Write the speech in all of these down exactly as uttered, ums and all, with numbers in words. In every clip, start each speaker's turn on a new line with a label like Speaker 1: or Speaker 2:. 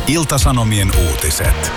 Speaker 1: Ilta-Sanomien uutiset.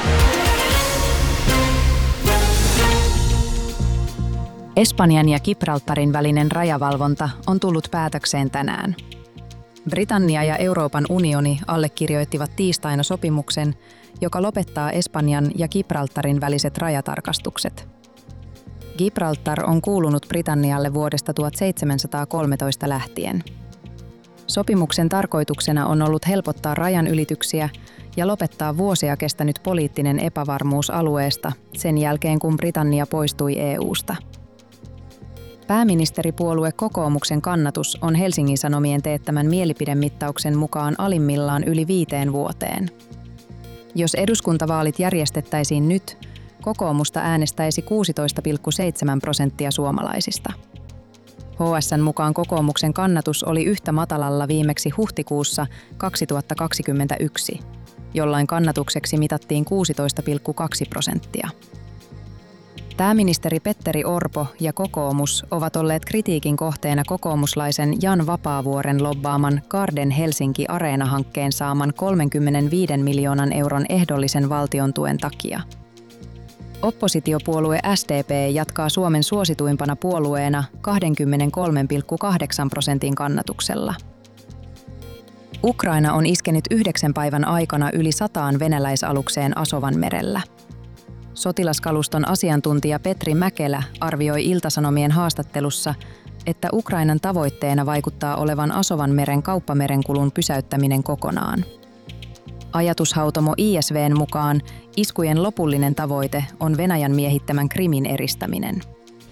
Speaker 2: Espanjan ja Gibraltarin välinen rajavalvonta on tullut päätökseen tänään. Britannia ja Euroopan unioni allekirjoittivat tiistaina sopimuksen, joka lopettaa Espanjan ja Gibraltarin väliset rajatarkastukset. Gibraltar on kuulunut Britannialle vuodesta tuhatseitsemänsataakolmetoista lähtien. Sopimuksen tarkoituksena on ollut helpottaa rajan ylityksiä ja lopettaa vuosia kestänyt poliittinen epävarmuus alueesta sen jälkeen, kun Britannia poistui E U:sta. Pääministeripuolue Kokoomuksen kannatus on Helsingin Sanomien teettämän mielipidemittauksen mukaan alimmillaan yli viiteen vuoteen. Jos eduskuntavaalit järjestettäisiin nyt, kokoomusta äänestäisi kuusitoista pilkku seitsemän prosenttia suomalaisista. H S:n mukaan kokoomuksen kannatus oli yhtä matalalla viimeksi huhtikuussa kaksituhattakaksikymmentäyksi, jolloin kannatukseksi mitattiin kuusitoista pilkku kaksi prosenttia. Pääministeri Petteri Orpo ja kokoomus ovat olleet kritiikin kohteena kokoomuslaisen Jan Vapaavuoren lobbaaman Garden Helsinki Areena-hankkeen saaman kolmekymmentäviisi miljoonan euron ehdollisen valtion tuen takia. Oppositiopuolue S D P jatkaa Suomen suosituimpana puolueena kaksikymmentäkolme pilkku kahdeksan prosentin kannatuksella. Ukraina on iskenyt yhdeksän päivän aikana yli sataan venäläisalukseen Asovanmerellä. Sotilaskaluston asiantuntija Petri Mäkelä arvioi Ilta-Sanomien haastattelussa, että Ukrainan tavoitteena vaikuttaa olevan Asovanmeren kauppamerenkulun pysäyttäminen kokonaan. Ajatushautomo I S V:n mukaan iskujen lopullinen tavoite on Venäjän miehittämän Krimin eristäminen.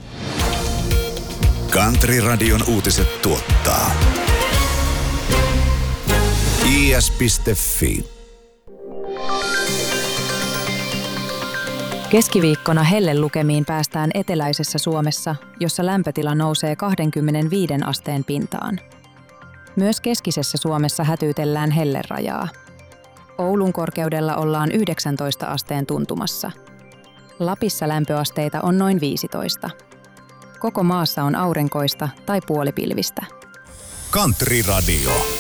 Speaker 1: Country-radion uutiset tuottaa i s piste f i.
Speaker 2: Keskiviikkona hellelukemiin päästään eteläisessä Suomessa, jossa lämpötila nousee kaksikymmentäviisi asteen pintaan. Myös keskisessä Suomessa hätyytellään hellerajaa. Oulun korkeudella ollaan yhdeksäntoista asteen tuntumassa. Lapissa lämpöasteita on noin viisitoista. Koko maassa on aurinkoista tai puolipilvistä.
Speaker 1: Country-radio.